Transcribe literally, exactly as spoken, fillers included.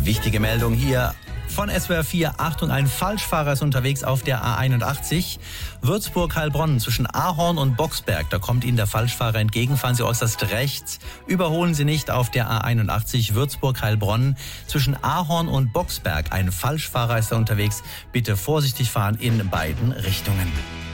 Wichtige Meldung hier von S W R vier. Achtung, ein Falschfahrer ist unterwegs auf der A einundachtzig. Würzburg-Heilbronn zwischen Ahorn und Boxberg. Da kommt Ihnen der Falschfahrer entgegen. Fahren Sie äußerst rechts. Überholen Sie nicht auf der A einundachtzig. Würzburg-Heilbronn zwischen Ahorn und Boxberg. Ein Falschfahrer ist da unterwegs. Bitte vorsichtig fahren in beiden Richtungen.